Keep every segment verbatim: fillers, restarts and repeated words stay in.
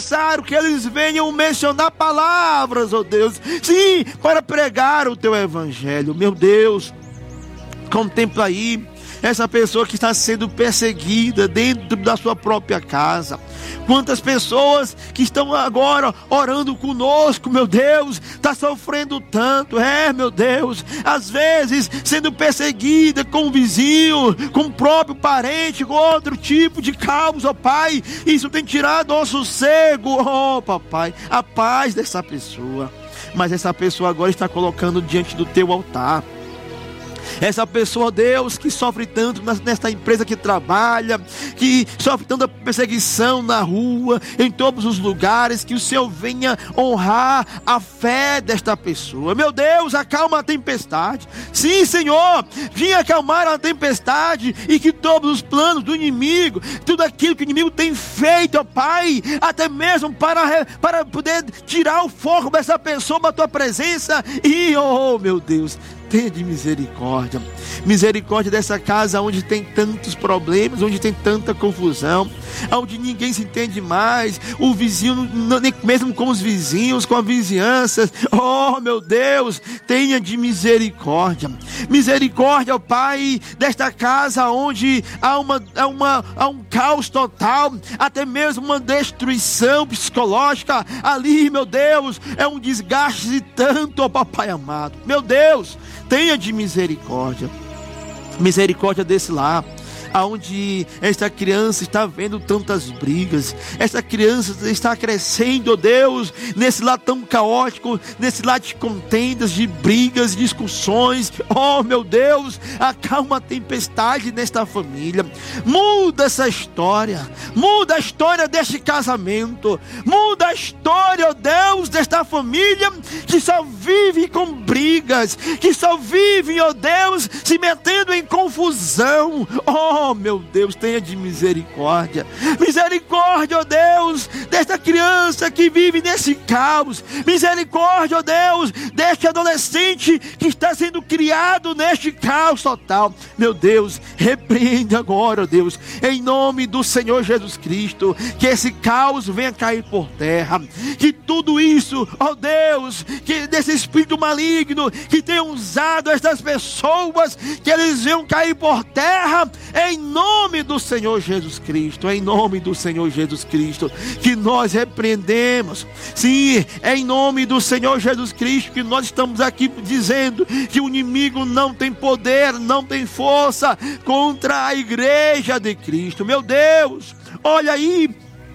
necessário que eles venham mencionar palavras, ó Deus, sim, para pregar o teu evangelho. Meu Deus, contempla aí essa pessoa que está sendo perseguida dentro da sua própria casa. Quantas pessoas que estão agora orando conosco, meu Deus, está sofrendo tanto, é, meu Deus, às vezes sendo perseguida com o vizinho, com o próprio parente, com outro tipo de causa, ó Pai. Isso tem tirado o sossego, ó Papai, a paz dessa pessoa. Mas essa pessoa agora está colocando diante do teu altar. Essa pessoa, Deus, que sofre tanto nesta empresa que trabalha, que sofre tanta perseguição na rua, em todos os lugares, que o Senhor venha honrar a fé desta pessoa. Meu Deus, acalma a tempestade. Sim, Senhor, venha acalmar a tempestade, e que todos os planos do inimigo, tudo aquilo que o inimigo tem feito, ó Pai, até mesmo para, para poder tirar o foco dessa pessoa da tua presença, e oh meu Deus, tenha de misericórdia, misericórdia dessa casa onde tem tantos problemas, onde tem tanta confusão, onde ninguém se entende mais, o vizinho, nem mesmo com os vizinhos, com a vizinhança. Oh meu Deus, tenha de misericórdia, misericórdia, ó Pai, desta casa onde há, uma, há, uma, há um caos total, até mesmo uma destruição psicológica ali, meu Deus, é um desgaste de tanto, ó Papai amado. Meu Deus, tenha de misericórdia, misericórdia desse lar, aonde esta criança está vendo tantas brigas, esta criança está crescendo, ó Deus, nesse lar tão caótico, nesse lar de contendas, de brigas, discussões. Oh meu Deus, acalma a tempestade nesta família, muda essa história, muda a história deste casamento, muda a história, ó Deus, desta família que só vive com brigas, que só vive, ó Deus, se metendo em confusão. Oh Oh meu Deus, tenha de misericórdia, misericórdia, ó Deus, desta criança que vive nesse caos, misericórdia, ó Deus, deste adolescente que está sendo criado neste caos total. Meu Deus, repreende agora, ó Deus, em nome do Senhor Jesus Cristo, que esse caos venha cair por terra, que tudo isso, ó Deus, que desse espírito maligno que tem usado estas pessoas, que eles venham cair por terra, em nome do Senhor Jesus Cristo, em nome do Senhor Jesus Cristo, que nós repreendemos. Sim, é em nome do Senhor Jesus Cristo que nós estamos aqui dizendo que o inimigo não tem poder, não tem força contra a igreja de Cristo. Meu Deus, olha aí,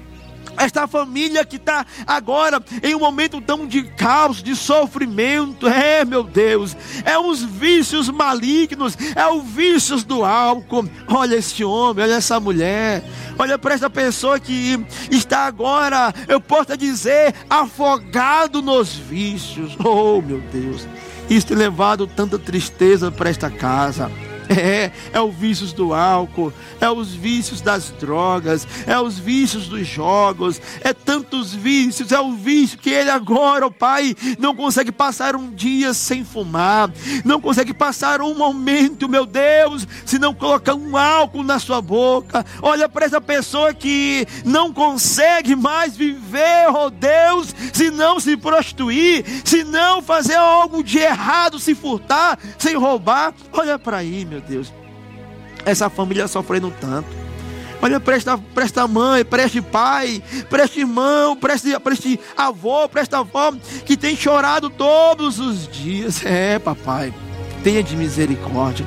esta família que está agora em um momento tão de caos, de sofrimento, é meu Deus, é os vícios malignos, é os vícios do álcool. Olha esse homem, olha essa mulher, olha para essa pessoa que está agora, eu posso dizer, afogado nos vícios. Oh meu Deus, isso tem levado tanta tristeza para esta casa. É, é os vícios do álcool, é os vícios das drogas, é os vícios dos jogos, é tantos vícios, é o vício que ele agora, ó Pai, não consegue passar um dia sem fumar, não consegue passar um momento, meu Deus, se não colocar um álcool na sua boca. Olha para essa pessoa que não consegue mais viver, ó Deus, se não se prostituir, se não fazer algo de errado, se furtar, sem roubar. Olha para aí, meu Deus, essa família sofrendo tanto. Olha para esta, para esta mãe, para este pai, para este irmão, para este, para este avô, para esta avó que tem chorado todos os dias. É, papai, tenha de misericórdia.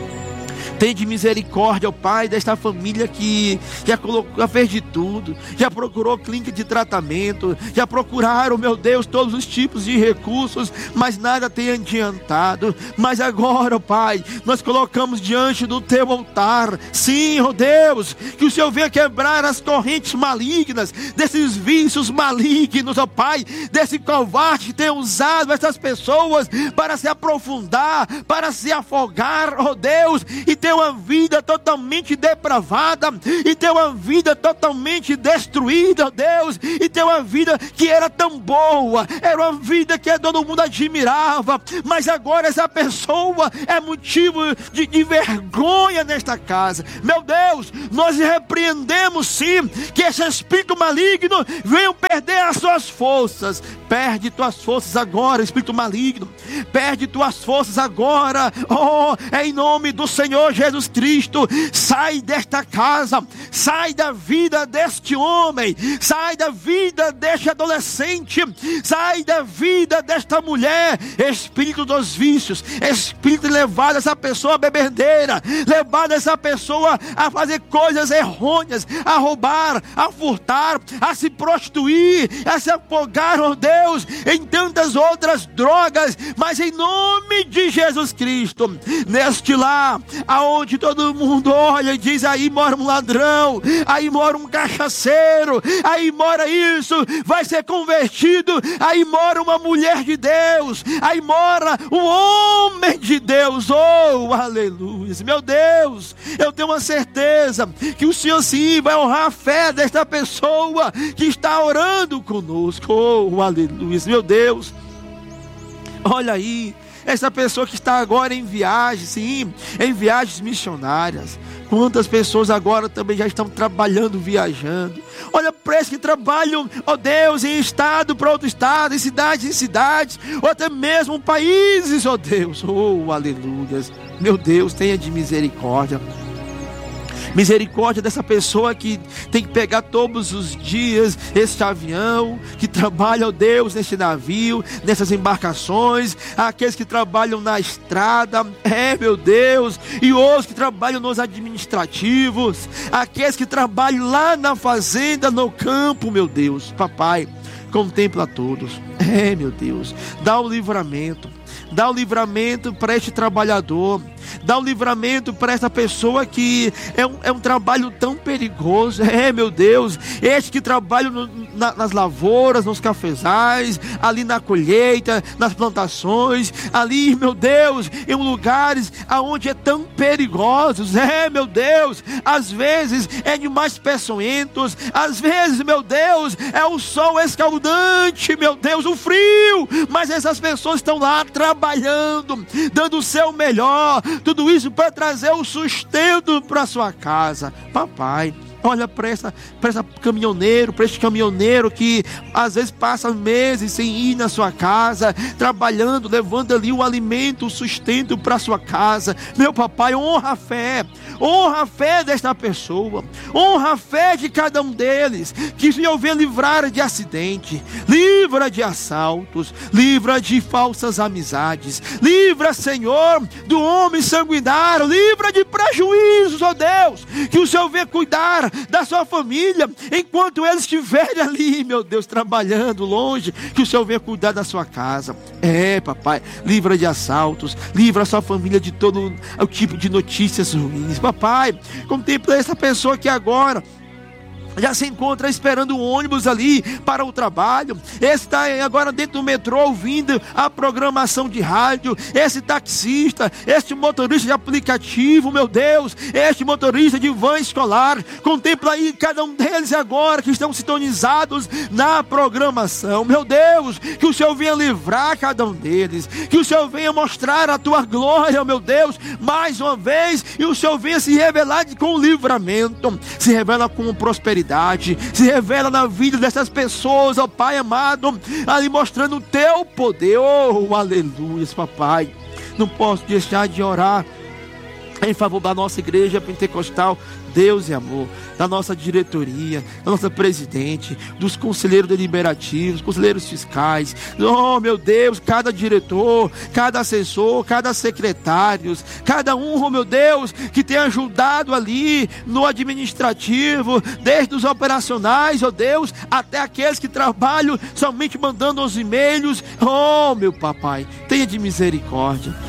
Tenha de misericórdia, ó Pai, desta família que já, colocou, já fez de tudo, já procurou clínica de tratamento, já procuraram, meu Deus, todos os tipos de recursos, mas nada tem adiantado. Mas agora, ó Pai, nós colocamos diante do teu altar, sim, ó Deus, que o Senhor venha quebrar as correntes malignas, desses vícios malignos, ó Pai, desse covarde que tem usado essas pessoas para se aprofundar, para se afogar, ó Deus, e ter tem uma vida totalmente depravada, e tem uma vida totalmente destruída, ó Deus, e tem uma vida que era tão boa, era uma vida que todo mundo admirava, mas agora essa pessoa é motivo de, de vergonha nesta casa. Meu Deus, nós repreendemos sim, que esse espírito maligno venha perder as suas forças. Perde tuas forças agora, espírito maligno, perde tuas forças agora, oh, em nome do Senhor Jesus Cristo. Sai desta casa, sai da vida deste homem, sai da vida deste adolescente, sai da vida desta mulher. Espírito dos vícios, espírito de levar essa pessoa a bebedeira, levar essa pessoa a fazer coisas errôneas, a roubar, a furtar, a se prostituir, a se afogar, oh Deus, em tantas outras drogas. Mas em nome de Jesus Cristo, neste lar, aonde todo mundo olha e diz: aí mora um ladrão, aí mora um cachaceiro, aí mora isso, vai ser convertido, aí mora uma mulher de Deus, aí mora um homem de Deus, oh, aleluia. Meu Deus, eu tenho uma certeza que o Senhor sim vai honrar a fé desta pessoa que está orando conosco, oh, aleluia. Meu Deus, olha aí, essa pessoa que está agora em viagem, sim, em viagens missionárias. Quantas pessoas agora também já estão trabalhando, viajando. Olha para esses que trabalham, ó Deus, em estado para outro estado, em cidades em cidades, ou até mesmo países, ó Deus, oh, aleluia. Meu Deus, tenha de misericórdia. Misericórdia dessa pessoa que tem que pegar todos os dias este avião, que trabalha, ó Deus, nesse navio, nessas embarcações, aqueles que trabalham na estrada, é, meu Deus, e os que trabalham nos administrativos, aqueles que trabalham lá na fazenda, no campo, meu Deus. Papai, contempla todos, é, meu Deus, dá o livramento, dá o livramento para este trabalhador, dá o livramento para essa pessoa que é um, é um trabalho tão perigoso, é, meu Deus, este que trabalha no, na, nas lavouras, nos cafezais, ali na colheita, nas plantações, ali, meu Deus, em lugares aonde é tão perigosos, é, meu Deus, às vezes é demais peçonhentos, às vezes, meu Deus, é o sol escaldante, meu Deus, o frio, mas essas pessoas estão lá trabalhando, dando o seu melhor, tudo isso para trazer o sustento para sua casa. Papai, olha para essa, para essa caminhoneiro, para este caminhoneiro que às vezes passa meses sem ir na sua casa, trabalhando, levando ali o alimento, o sustento para sua casa. Meu papai, honra a fé, honra a fé desta pessoa, honra a fé de cada um deles, que o Senhor venha livrar de acidente, livra de assaltos, livra de falsas amizades, livra, Senhor, do homem sanguinário, livra de prejuízos, ó Deus, que o Senhor venha cuidar da sua família, enquanto eles estiverem ali, meu Deus, trabalhando longe, que o Senhor venha cuidar da sua casa. É, papai, livra de assaltos, livra a sua família de todo o tipo de notícias ruins. Papai, contempla essa pessoa que agora já se encontra esperando o ônibus ali para o trabalho. Esse está agora dentro do metrô ouvindo a programação de rádio. Esse taxista, este motorista de aplicativo, meu Deus, este motorista de van escolar. Contempla aí cada um deles agora que estão sintonizados na programação. Meu Deus, que o Senhor venha livrar cada um deles, que o Senhor venha mostrar a tua glória, meu Deus, mais uma vez, e o Senhor venha se revelar com livramento, se revela com prosperidade, se revela na vida dessas pessoas, ó Pai amado, ali mostrando o teu poder, oh, aleluia, papai. Não posso deixar de orar em favor da nossa igreja pentecostal Deus e Amor, da nossa diretoria, da nossa presidente, dos conselheiros deliberativos, conselheiros fiscais, oh meu Deus, cada diretor, cada assessor, cada secretário, cada um, oh meu Deus, que tem ajudado ali no administrativo, desde os operacionais, oh Deus, até aqueles que trabalham somente mandando os e-mails, oh meu papai, tenha de misericórdia,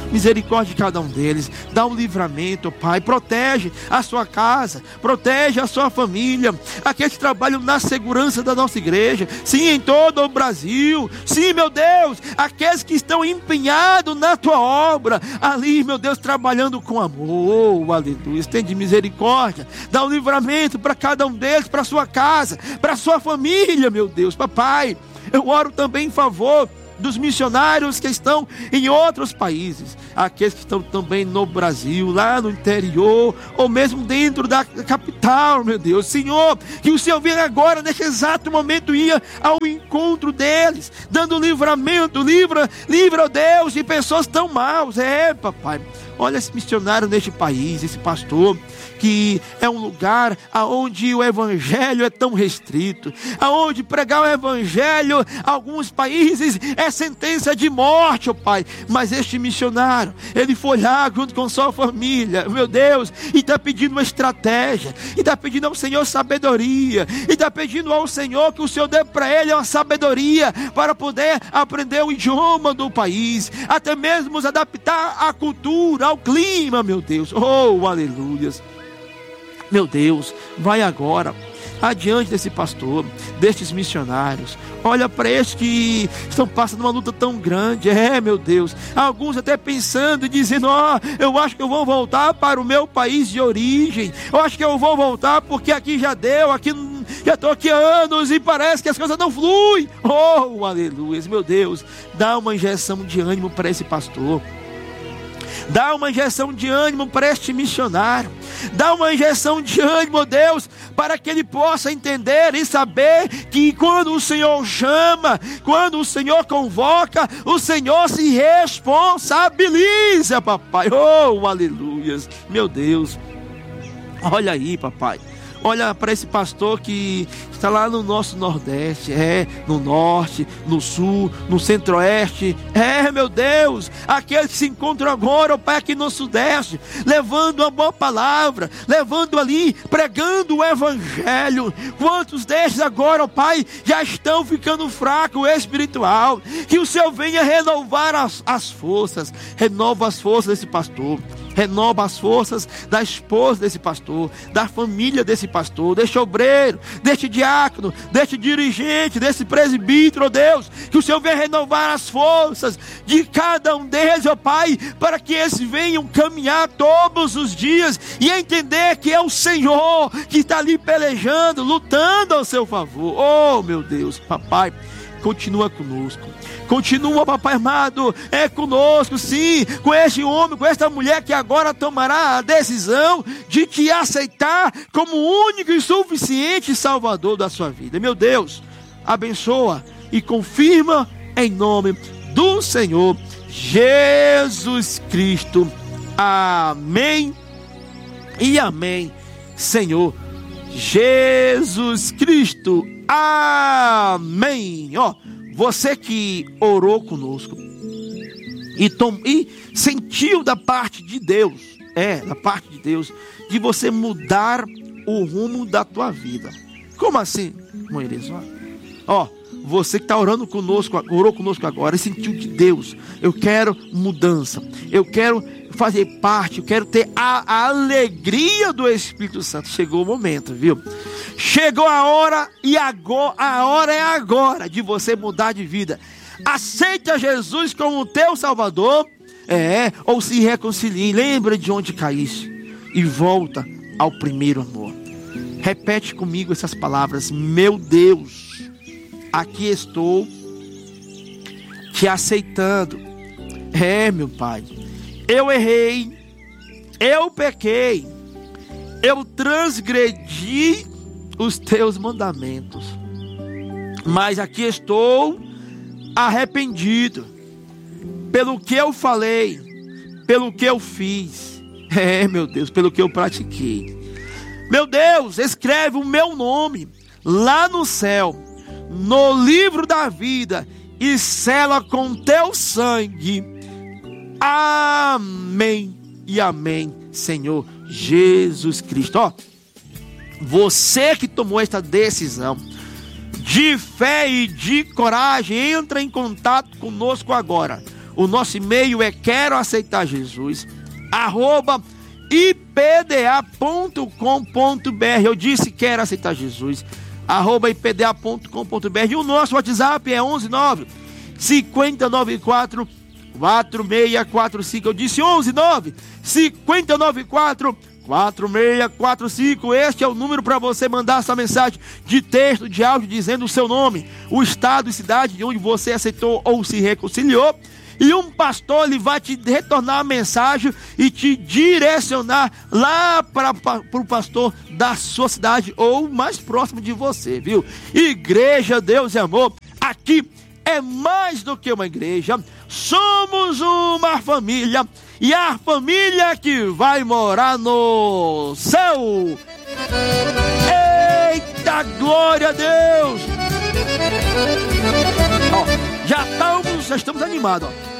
misericórdia de cada um deles, dá um livramento, Pai, protege a sua casa, protege a sua família, aqueles que trabalham na segurança da nossa igreja, sim, em todo o Brasil, sim, meu Deus, aqueles que estão empenhados na tua obra, ali, meu Deus, trabalhando com amor, oh, aleluia, estende misericórdia, dá um livramento para cada um deles, para a sua casa, para a sua família, meu Deus, papai, eu oro também em favor dos missionários que estão em outros países, aqueles que estão também no Brasil, lá no interior, ou mesmo dentro da capital, meu Deus, Senhor, que o Senhor venha agora, neste exato momento, ia ao encontro deles, dando livramento, livra, livra, ó Deus, de pessoas tão maus, é, papai, olha esse missionário neste país, esse pastor, que é um lugar onde o evangelho é tão restrito, aonde pregar o evangelho, alguns países é sentença de morte, ó Pai, mas este missionário, ele foi lá junto com sua família, meu Deus, e está pedindo uma estratégia, e está pedindo ao Senhor sabedoria, e está pedindo ao Senhor que o Senhor dê para ele uma sabedoria, para poder aprender o idioma do país, até mesmo se adaptar à cultura, ao clima, meu Deus, oh, aleluias. Meu Deus, vai agora adiante desse pastor, destes missionários, olha para estes que estão passando uma luta tão grande, é, meu Deus, alguns até pensando e dizendo, ó, oh, eu acho que eu vou voltar para o meu país de origem, eu acho que eu vou voltar porque aqui já deu, aqui já estou aqui há anos e parece que as coisas não fluem, oh, aleluia, meu Deus, dá uma injeção de ânimo para esse pastor, dá uma injeção de ânimo para este missionário, dá uma injeção de ânimo, Deus, para que ele possa entender e saber que quando o Senhor chama, quando o Senhor convoca, o Senhor se responsabiliza, papai, oh, aleluias, meu Deus, olha aí, papai, olha para esse pastor que está lá no nosso Nordeste, é, no Norte, no Sul, no Centro-Oeste, é, meu Deus, aqueles que se encontram agora, ó Pai, aqui no Sudeste, levando uma boa palavra, levando ali, pregando o Evangelho, quantos destes agora, ó Pai, já estão ficando fracos espiritual, que o Senhor venha renovar as, as forças, renova as forças desse pastor, renova as forças da esposa desse pastor, da família desse pastor, deste obreiro, deste diácono, deste dirigente, desse presbítero, ó Deus, que o Senhor venha renovar as forças de cada um deles, ó Pai, para que eles venham caminhar todos os dias e entender que é o Senhor que está ali pelejando, lutando ao seu favor. Oh, meu Deus, papai, continua conosco, continua, papai amado, é conosco, sim, com este homem, com esta mulher que agora tomará a decisão de te aceitar como único e suficiente Salvador da sua vida. Meu Deus, abençoa e confirma em nome do Senhor Jesus Cristo, amém e amém, Senhor Jesus Cristo, amém. Ó, você que orou conosco e, tom, e sentiu da parte de Deus, é, da parte de Deus, de você mudar o rumo da tua vida. Como assim, Moisés? Ó, você que está orando conosco, orou conosco agora e sentiu de Deus, eu quero mudança, eu quero fazer parte, eu quero ter a, a alegria do Espírito Santo. Chegou o momento, viu? Chegou a hora e agora, a hora é agora de você mudar de vida. Aceita Jesus como teu Salvador, é, ou se reconcilie, lembra de onde caíste e volta ao primeiro amor. Repete comigo essas palavras: meu Deus, aqui estou te aceitando. É, meu Pai, eu errei, eu pequei, eu transgredi os teus mandamentos, mas aqui estou arrependido pelo que eu falei, pelo que eu fiz, é, meu Deus, pelo que eu pratiquei. Meu Deus, escreve o meu nome lá no céu, no livro da vida, e sela com teu sangue. Amém e amém, Senhor Jesus Cristo. Ó, você que tomou esta decisão de fé e de coragem, entra em contato conosco agora. O nosso e-mail é quero aceitar Jesus, arroba i p d a ponto com ponto b r. Eu disse quero aceitar Jesus, arroba i p d a ponto com ponto b r. E o nosso WhatsApp é onze nove cinco nove quatro quatro seis quatro cinco. Eu disse onze nove cinco nove quatro quatro seis quatro cinco. Este é o número para você mandar sua mensagem de texto, de áudio, dizendo o seu nome, o estado e cidade de onde você aceitou ou se reconciliou. E um pastor, ele vai te retornar a mensagem e te direcionar lá para o pastor da sua cidade ou mais próximo de você, viu? Igreja Deus e Amor, aqui é mais do que uma igreja, somos uma família, e a família que vai morar no céu. Eita, glória a Deus! Ó, já estamos, já estamos animados, ó.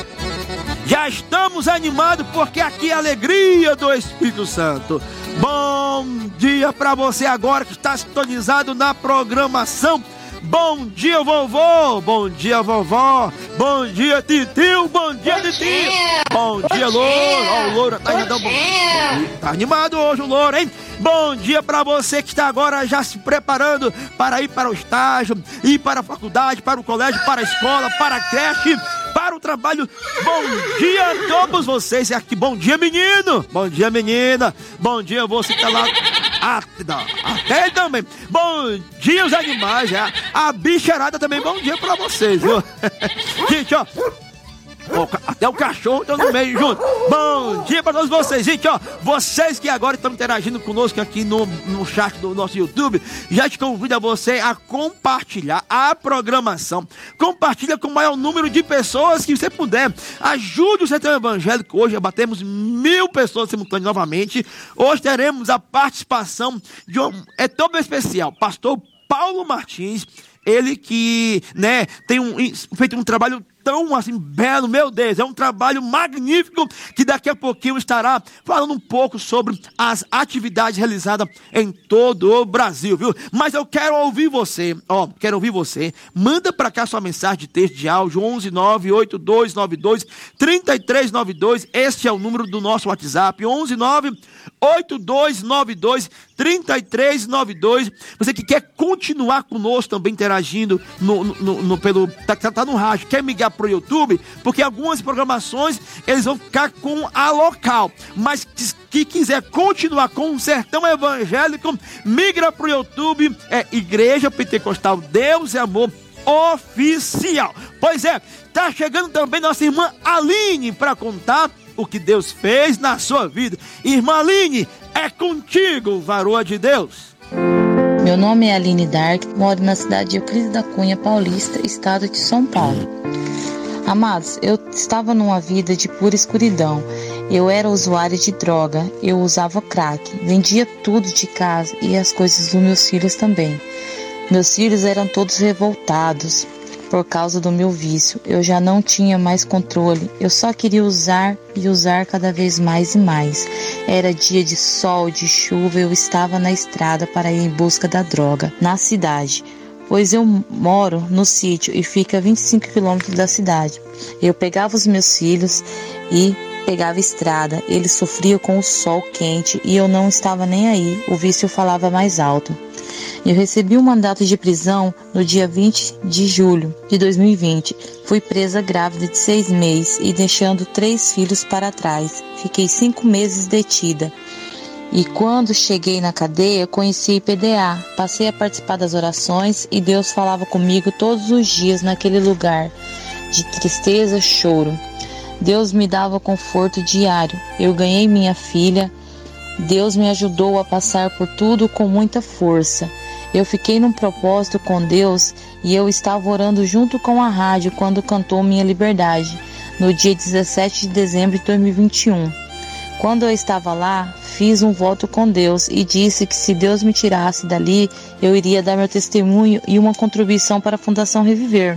Já estamos animados porque aqui é a alegria do Espírito Santo. Bom dia para você agora que está sintonizado na programação. Bom dia, vovô. Bom dia, vovó. Bom dia, titio. Bom dia, titio. Bom dia, louro. Ó, o louro tá animado. Bom dia. Tá animado hoje o louro, hein? Bom dia para você que está agora já se preparando para ir para o estágio, ir para a faculdade, para o colégio, para a escola, para a creche, para o trabalho. Bom dia a todos vocês. E aqui, bom dia, menino. Bom dia, menina. Bom dia, você que tá lá. Ah, até também. Bom dia, os animais. É. A bicharada também. Bom dia pra vocês, viu? Gente, ó. Até o cachorro tá no meio junto. Bom dia pra todos vocês, gente, ó. Vocês que agora estão interagindo conosco aqui no, no chat do nosso YouTube, já te convido a você a compartilhar a programação. Compartilha com o maior número de pessoas que você puder. Ajude o Sertão Evangélico. Hoje batemos mil pessoas simultâneas novamente. Hoje teremos a participação de um é todo especial, pastor Paulo Martins. Ele que, né, tem um, feito um trabalho tão assim belo, meu Deus, é um trabalho magnífico que daqui a pouquinho estará falando um pouco sobre as atividades realizadas em todo o Brasil, viu? Mas eu quero ouvir você, ó, quero ouvir você. Manda para cá sua mensagem de texto, de áudio, onze nove oito dois nove dois três três nove dois. Este é o número do nosso WhatsApp, onze nove oito dois nove dois três três nove dois. Você que quer continuar conosco também interagindo no, no, no, pelo, tá, tá no rádio, quer migrar pro YouTube, porque algumas programações eles vão ficar com a local, mas que, que quiser continuar com o Sertão Evangélico, migra pro YouTube, é Igreja Pentecostal Deus e Amor Oficial. Pois é, tá chegando também nossa irmã Aline para contar o que Deus fez na sua vida. Irmã Aline, é contigo, varoa de Deus. Meu nome é Aline Dark, moro na cidade de Euclides da Cunha Paulista, estado de São Paulo. Amados, eu estava numa vida de pura escuridão. Eu era usuária de droga, eu usava crack, vendia tudo de casa e as coisas dos meus filhos também. Meus filhos eram todos revoltados por causa do meu vício. Eu já não tinha mais controle, eu só queria usar e usar cada vez mais e mais. Era dia de sol, de chuva, eu estava na estrada para ir em busca da droga, na cidade, pois eu moro no sítio e fica a vinte e cinco quilômetros da cidade. Eu pegava os meus filhos e pegava a estrada, eles sofriam com o sol quente e eu não estava nem aí, o vício falava mais alto. Eu recebi um mandato de prisão no dia vinte de julho de dois mil e vinte. Fui presa grávida de seis meses e deixando três filhos para trás. Fiquei cinco meses detida. E quando cheguei na cadeia, conheci a I P D A. Passei a participar das orações e Deus falava comigo todos os dias naquele lugar de tristeza, choro. Deus me dava conforto diário. Eu ganhei minha filha. Deus me ajudou a passar por tudo com muita força. Eu fiquei num propósito com Deus e eu estava orando junto com a rádio quando cantou Minha Liberdade, no dia dezessete de dezembro de dois mil e vinte e um. Quando eu estava lá, fiz um voto com Deus e disse que se Deus me tirasse dali, eu iria dar meu testemunho e uma contribuição para a Fundação Reviver.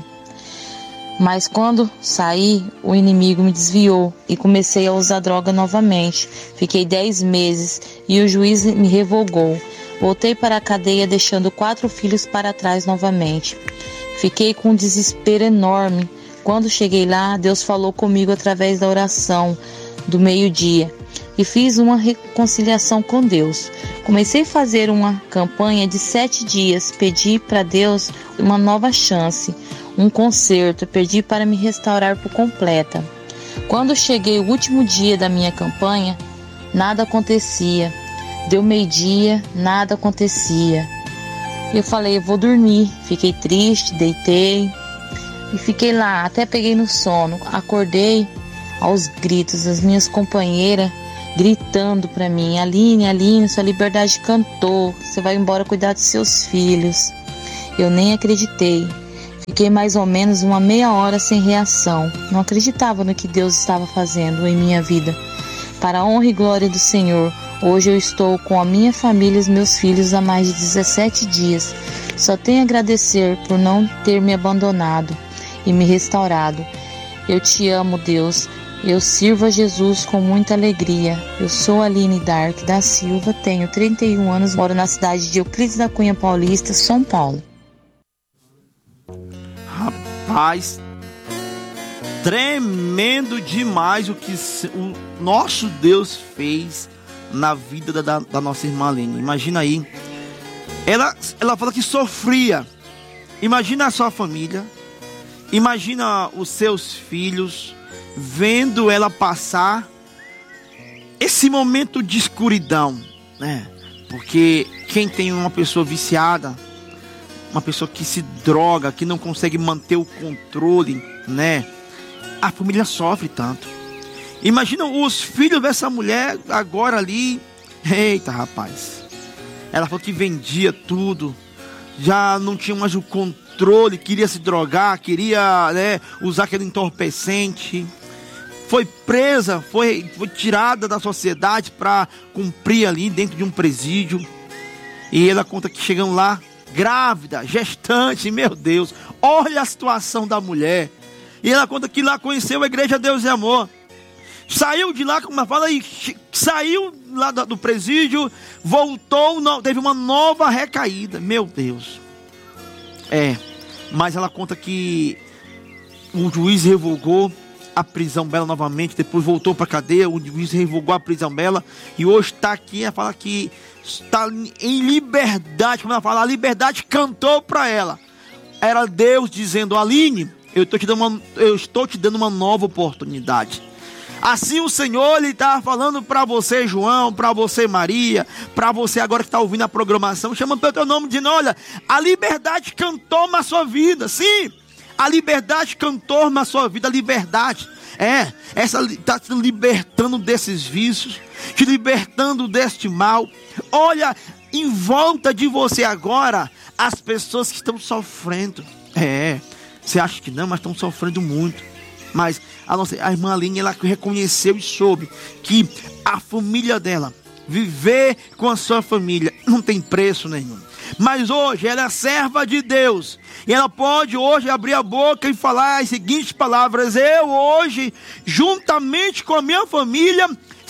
Mas quando saí, o inimigo me desviou e comecei a usar droga novamente. Fiquei dez meses e o juiz me revogou. Voltei para a cadeia deixando quatro filhos para trás novamente. Fiquei com um desespero enorme. Quando cheguei lá, Deus falou comigo através da oração do meio-dia e fiz uma reconciliação com Deus. Comecei a fazer uma campanha de sete dias, pedi para Deus uma nova chance, um conserto, pedi para me restaurar por completa. Quando cheguei o último dia da minha campanha, nada acontecia. Deu meio-dia, nada acontecia. Eu falei, eu vou dormir. Fiquei triste, deitei e fiquei lá, até peguei no sono. Acordei aos gritos, as minhas companheiras gritando para mim, Aline, Aline, sua liberdade cantou, você vai embora cuidar dos seus filhos. Eu nem acreditei. Fiquei mais ou menos uma meia hora sem reação. Não acreditava no que Deus estava fazendo em minha vida. Para a honra e glória do Senhor, hoje eu estou com a minha família e os meus filhos há mais de dezessete dias. Só tenho a agradecer por não ter me abandonado e me restaurado. Eu te amo, Deus. Eu sirvo a Jesus com muita alegria. Eu sou Aline Dark da Silva, tenho trinta e um anos, moro na cidade de Euclides da Cunha Paulista, São Paulo. Rapaz, tremendo demais o que o nosso Deus fez na vida da, da nossa irmã Aline. Imagina aí, ela, ela fala que sofria. Imagina a sua família, imagina os seus filhos, vendo ela passar esse momento de escuridão, né? Porque quem tem uma pessoa viciada, uma pessoa que se droga, que não consegue manter o controle, né? A família sofre tanto. Imagina os filhos dessa mulher agora ali. Eita, rapaz. Ela falou que vendia tudo, já não tinha mais o controle, queria se drogar, queria, né, usar aquele entorpecente. Foi presa, foi, foi tirada da sociedade para cumprir ali dentro de um presídio. E ela conta que chegando lá, grávida, gestante, meu Deus, olha a situação da mulher. E ela conta que lá conheceu a Igreja Deus e Amor. Saiu de lá, como ela fala, e saiu lá do presídio, voltou, teve uma nova recaída, meu Deus. É, mas ela conta que o juiz revogou a prisão dela novamente, depois voltou para a cadeia, o juiz revogou a prisão dela e hoje está aqui, ela fala que está em liberdade, como ela fala, a liberdade cantou para ela. Era Deus dizendo, Aline, eu estou te dando uma, eu estou te dando uma nova oportunidade. Assim o Senhor, Ele está falando para você, João, para você, Maria, para você agora que está ouvindo a programação, chamando pelo teu nome, dizendo, olha, a liberdade cantou na sua vida, sim. A liberdade cantou na sua vida, a liberdade. É, essa está te libertando desses vícios, te libertando deste mal. Olha, em volta de você agora, as pessoas que estão sofrendo. É, você acha que não, mas estão sofrendo muito. Mas a, nossa, a irmã Aline, ela reconheceu e soube que a família dela, viver com a sua família, não tem preço nenhum. Mas hoje ela é serva de Deus. E ela pode hoje abrir a boca e falar as seguintes palavras. Eu hoje, juntamente com a minha família,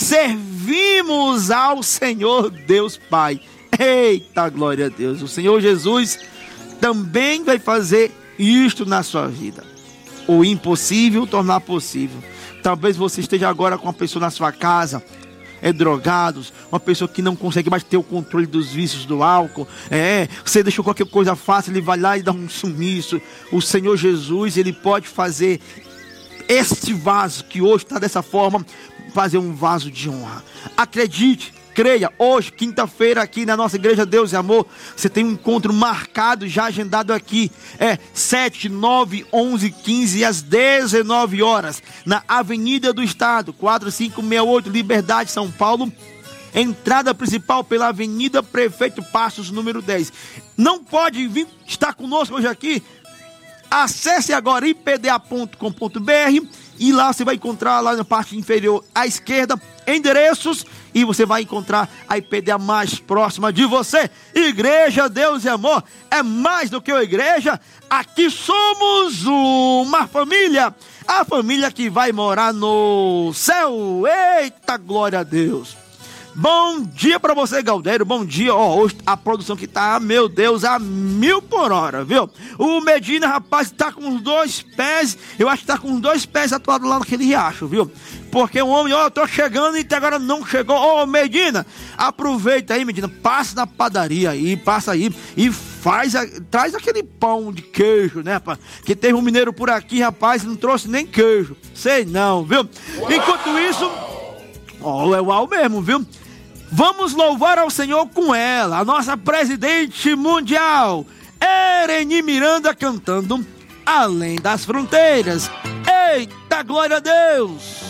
servimos ao Senhor Deus Pai. Eita, glória a Deus. O Senhor Jesus também vai fazer isto na sua vida. O impossível tornar possível. Talvez você esteja agora com uma pessoa na sua casa, é drogados, uma pessoa que não consegue mais ter o controle dos vícios do álcool, é, você deixou qualquer coisa fácil, ele vai lá e dá um sumiço. O Senhor Jesus, Ele pode fazer este vaso que hoje está dessa forma, fazer um vaso de honra. Acredite, creia, hoje, quinta-feira, aqui na nossa Igreja Deus e Amor, você tem um encontro marcado, já agendado aqui, é sete, nove, onze, quinze e às dezenove horas, na Avenida do Estado, quatro cinco seis oito, Liberdade, São Paulo, entrada principal pela Avenida Prefeito Passos, número dez. Não pode vir estar conosco hoje aqui? Acesse agora i p d a ponto com ponto b r e lá você vai encontrar lá na parte inferior à esquerda endereços e você vai encontrar a I P D A mais próxima de você. Igreja Deus e Amor é mais do que uma igreja. Aqui somos uma família, a família que vai morar no céu. Eita, glória a Deus. Bom dia pra você, Galdério. Bom dia. Ó, hoje a produção que tá, meu Deus, a mil por hora, viu? O Medina, rapaz, tá com os dois pés. Eu acho que tá com os dois pés atuados lá naquele riacho, viu? Porque o homem, ó, eu tô chegando e até agora não chegou. Ô, Medina, aproveita aí, Medina. Passa na padaria aí, passa aí e faz, a, traz aquele pão de queijo, né, rapaz? Que teve um mineiro por aqui, rapaz, não trouxe nem queijo. Sei não, viu? Enquanto isso, ó, é uau mesmo, viu? Vamos louvar ao Senhor com ela, a nossa presidente mundial, Ereni Miranda, cantando Além das Fronteiras. Eita, glória a Deus!